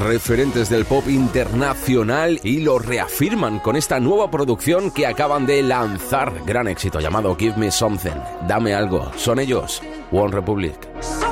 referentes del pop internacional y lo reafirman con esta nueva producción que acaban de lanzar. Gran éxito llamado Give Me Something, Dame Algo. Son ellos, One Republic.